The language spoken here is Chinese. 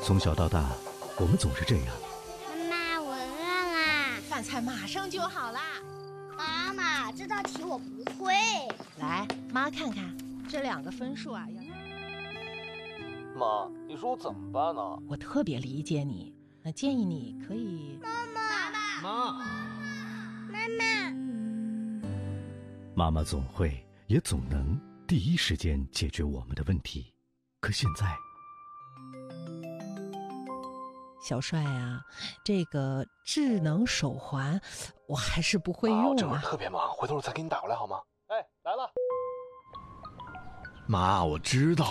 从小到大，我们总是这样。 妈妈，我饿啦！ 饭菜马上就好啦。 妈妈，这道题我不会。 来，妈看看这2个分数啊。 妈，你说我怎么办呢？ 我特别理解你，建议你可以。 妈妈总会也总能第一时间解决我们的问题，可现在， 小帅啊，这个智能手环我还是不会用这会儿啊。 特别忙，回头我再给你打过来好吗？哎，来了。 妈，我知道